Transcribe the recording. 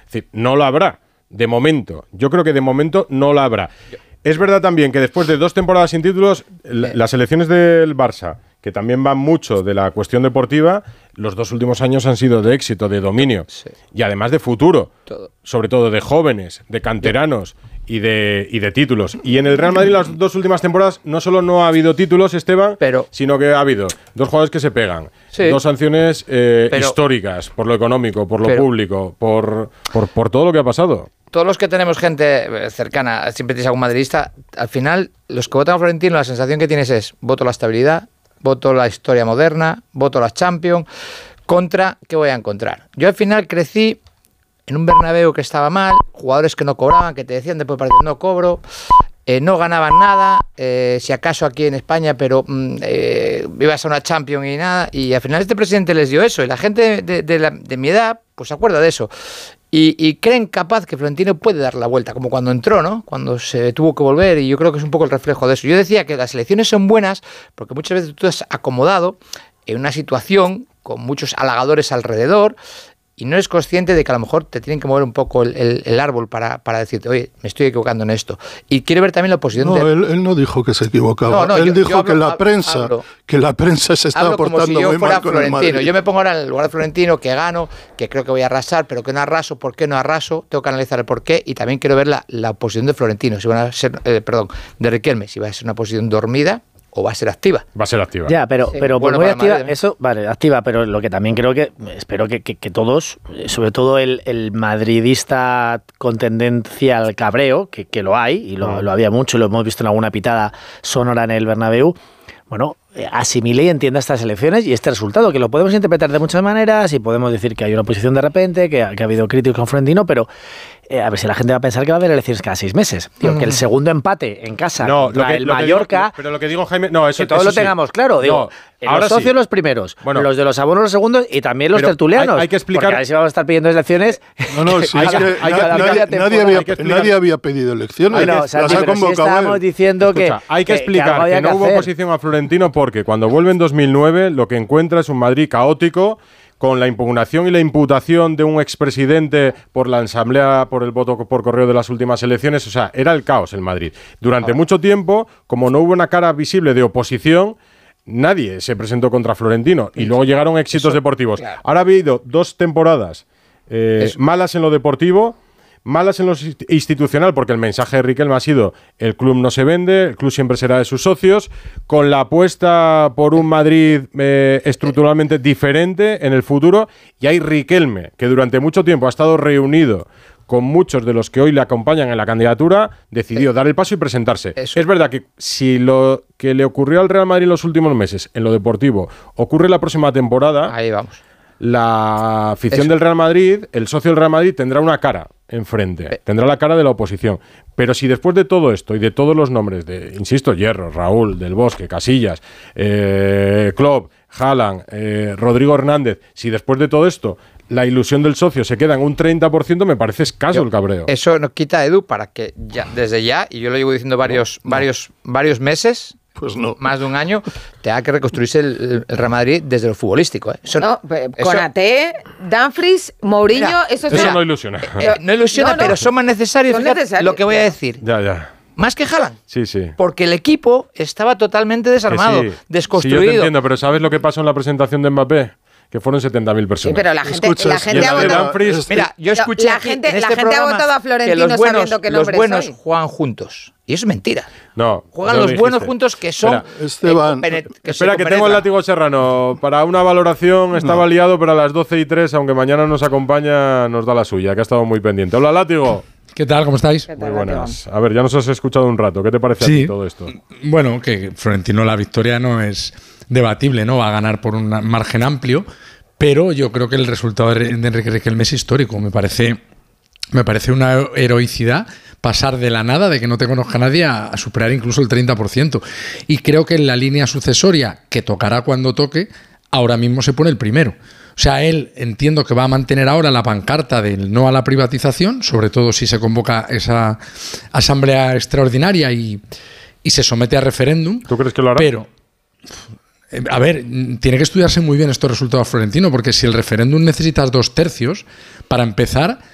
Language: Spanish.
Es decir, no lo habrá, de momento. Yo creo que de momento no la habrá. Es verdad también que después de 2 temporadas sin títulos, las elecciones del Barça, que también van mucho de la cuestión deportiva, los 2 últimos años han sido de éxito, de dominio, y además de futuro, sobre todo de jóvenes, de canteranos y de títulos. Y en el Real Madrid las 2 últimas temporadas no solo no ha habido títulos, Esteban, sino que ha habido 2 jugadores que se pegan, 2 sanciones históricas, por lo económico, por lo público, por todo lo que ha pasado. Todos los que tenemos gente cercana, siempre tienes algún madridista, al final, los que votan a Florentino, la sensación que tienes es, voto la estabilidad, voto la historia moderna, voto la Champions, contra, ¿qué voy a encontrar? Yo al final crecí en un Bernabéu que estaba mal, jugadores que no cobraban, que te decían después del partido, no cobro, no ganaban nada, si acaso aquí en España, pero ibas a una Champions y nada, y al final este presidente les dio eso, y la gente de mi edad, pues se acuerda de eso. Y creen capaz que Florentino puede dar la vuelta, como cuando entró, ¿no? Cuando se tuvo que volver, y yo creo que es un poco el reflejo de eso. Yo decía que las elecciones son buenas porque muchas veces tú estás acomodado en una situación con muchos halagadores alrededor y no eres consciente de que a lo mejor te tienen que mover un poco el árbol para decirte, oye, me estoy equivocando en esto. Y quiero ver también la oposición. No, él no dijo que se equivocaba. Él dijo que la prensa se está portando muy mal con el Madrid. Yo me pongo ahora en el lugar de Florentino, que gano, que creo que voy a arrasar, pero que no arraso. ¿Por qué no arraso? Tengo que analizar el porqué y también quiero ver la oposición de Florentino, si van a ser, de Riquelme, si va a ser una oposición dormida o va a ser activa. Va a ser activa. Ya, pero por muy activa, eso, vale, activa, pero lo que también creo que, espero que todos, sobre todo el madridista con tendencia al cabreo, que lo hay, y lo había mucho, lo hemos visto en alguna pitada sonora en el Bernabéu, bueno, asimile y entienda estas elecciones y este resultado, que lo podemos interpretar de muchas maneras y podemos decir que hay una oposición de repente, que ha habido críticos con Florentino, pero a ver si la gente va a pensar que va a haber elecciones cada 6 meses. Digo, que el segundo empate en casa contra el Mallorca... Pero lo que digo, Jaime... No, eso, que todos lo tengamos claro. Digo, ahora los socios los primeros, los de los abonos los segundos y también los tertulianos. Hay que explicar... Porque a ver si vamos a estar pidiendo elecciones... No, sí, nadie había pedido elecciones. Bueno, las ha convocado. Si estábamos diciendo que... Hay que explicar que no hubo oposición a Florentino porque cuando vuelve en 2009 lo que encuentra es un Madrid caótico, con la impugnación y la imputación de un expresidente por la asamblea, por el voto por correo de las últimas elecciones. O sea, era el caos en Madrid. Durante mucho tiempo, como no hubo una cara visible de oposición, nadie se presentó contra Florentino. Y luego llegaron éxitos deportivos. Claro. Ahora ha habido 2 temporadas malas en lo deportivo, malas en lo institucional, porque el mensaje de Riquelme ha sido: el club no se vende, el club siempre será de sus socios, con la apuesta por un Madrid estructuralmente diferente en el futuro. Y hay Riquelme, que durante mucho tiempo ha estado reunido con muchos de los que hoy le acompañan en la candidatura, decidió dar el paso y presentarse. Es verdad que si lo que le ocurrió al Real Madrid en los últimos meses, en lo deportivo, ocurre la próxima temporada, ahí vamos. La afición del Real Madrid, el socio del Real Madrid, tendrá una cara enfrente, tendrá la cara de la oposición. Pero si después de todo esto y de todos los nombres de, insisto, Hierro, Raúl, Del Bosque, Casillas, Klopp, Haaland, Rodrigo Hernández, si después de todo esto la ilusión del socio se queda en un 30%, me parece escaso el cabreo. Eso nos quita, Edu, para que desde ya, y yo lo llevo diciendo varios meses, pues no, más de un año, tenga que reconstruirse el Real Madrid desde lo futbolístico. Konaté, Dumfries, Mourinho, mira, eso no ilusiona. No ilusiona, pero son más necesarios. Son necesarios. Lo que voy a decir. Ya. Más que Haaland. Sí. Porque el equipo estaba totalmente desarmado, desconstruido. Sí, yo te entiendo, pero ¿sabes lo que pasó en la presentación de Mbappé? Que fueron 70.000 personas. Sí, pero la gente ha votado. Mira, yo escuché la gente ha votado a Florentino sabiendo que los buenos juegan juntos. Y eso es mentira. No. Juegan los buenos juntos que son. Esteban. Espera, que tengo el látigo serrano. Para una valoración estaba liado, pero a las 12:03, aunque mañana nos acompaña, nos da la suya, que ha estado muy pendiente. Hola, látigo. ¿Qué tal? ¿Cómo estáis? Muy buenas. A ver, ya nos has escuchado un rato. ¿Qué te parece a ti todo esto? Bueno, que Florentino la victoria no es debatible, ¿no? Va a ganar por un margen amplio, pero yo creo que el resultado de Enrique Riquelme es histórico. Me parece una heroicidad pasar de la nada, de que no te conozca nadie, a superar incluso el 30%. Y creo que en la línea sucesoria, que tocará cuando toque, ahora mismo se pone el primero. O sea, él entiendo que va a mantener ahora la pancarta del no a la privatización, sobre todo si se convoca esa asamblea extraordinaria y se somete a referéndum. ¿Tú crees que lo hará? Pero, a ver, tiene que estudiarse muy bien estos resultados, Florentino, porque si el referéndum necesitas 2/3 para empezar,